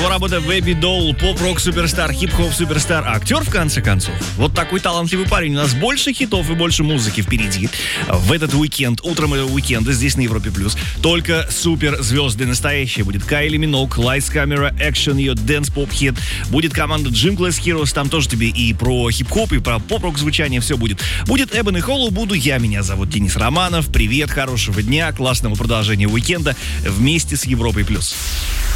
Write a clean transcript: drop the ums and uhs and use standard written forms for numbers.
Его работа Baby Doll, поп-рок суперстар, хип-хоп суперстар, актер в конце концов. Вот такой талантливый парень. У нас больше хитов и больше музыки впереди. В этот уикенд, утром этого уикенда, здесь на Европе Плюс, только суперзвезды настоящие. Будет Кайли Миноуг, Lights Camera, Action, ее дэнс-поп-хит. Будет команда Gym Class Heroes, там тоже тебе и про хип-хоп, и про поп-рок звучание все будет. Будет Эбен и Холлоу, буду я. Меня зовут Денис Романов. Привет, хорошего дня, классного продолжения уикенда вместе с Европой Плюс.